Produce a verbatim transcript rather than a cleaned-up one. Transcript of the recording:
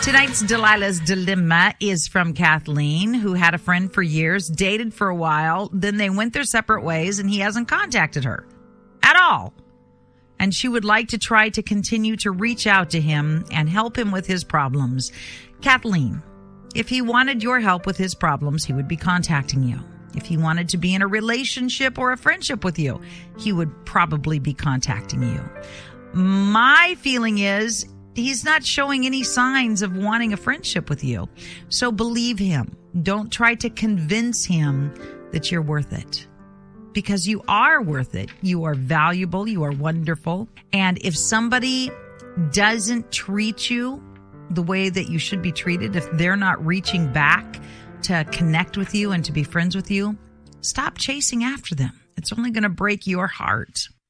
Tonight's Delilah's Dilemma is from Kathleen, who had a friend for years, dated for a while, then they went their separate ways and he hasn't contacted her at all. And she would like to try to continue to reach out to him and help him with his problems. Kathleen, if he wanted your help with his problems, he would be contacting you. If he wanted to be in a relationship or a friendship with you, he would probably be contacting you. My feeling is he's not showing any signs of wanting a friendship with you. So believe him. Don't try to convince him that you're worth it. Because you are worth it. You are valuable. You are wonderful. And if somebody doesn't treat you the way that you should be treated, if they're not reaching back to connect with you and to be friends with you, stop chasing after them. It's only going to break your heart.